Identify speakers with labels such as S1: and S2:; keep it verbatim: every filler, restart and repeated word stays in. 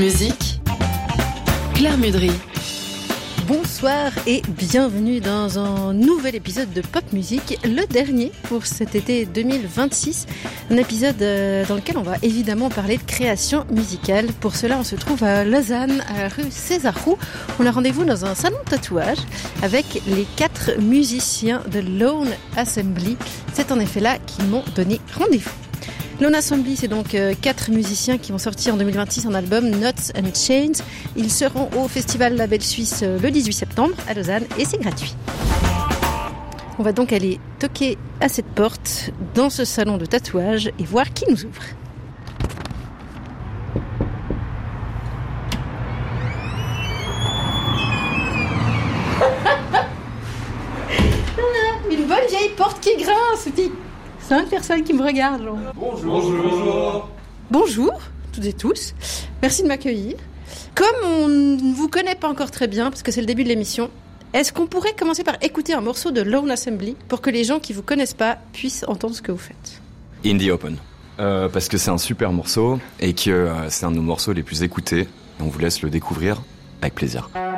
S1: Musique, Claire Mudry.
S2: Bonsoir et bienvenue dans un nouvel épisode de Pop Musique, le dernier pour cet été deux mille vingt-six. Un épisode dans lequel on va évidemment parler de création musicale. Pour cela, on se trouve à Lausanne, à la rue César-Roux. On a rendez-vous dans un salon de tatouage avec les quatre musiciens de Lone Assembly. C'est en effet là qu'ils m'ont donné rendez-vous. Lone Assembly, c'est donc euh, quatre musiciens qui vont sortir en deux mille vingt-six un album Knots and Chains. Ils seront au Festival Label Suisse euh, le dix-huit septembre à Lausanne et c'est gratuit. On va donc aller toquer à cette porte dans ce salon de tatouage et voir qui nous ouvre. Une bonne vieille porte qui grince, dit. Cinq personnes qui me regardent. Genre.
S3: Bonjour. Bonjour.
S2: Bonjour, toutes et tous. Merci de m'accueillir. Comme on ne vous connaît pas encore très bien, parce que c'est le début de l'émission, est-ce qu'on pourrait commencer par écouter un morceau de Lone Assembly pour que les gens qui vous connaissent pas puissent entendre ce que vous faites?
S3: In the Open. Euh, parce que c'est un super morceau et que euh, c'est un de nos morceaux les plus écoutés. On vous laisse le découvrir avec plaisir.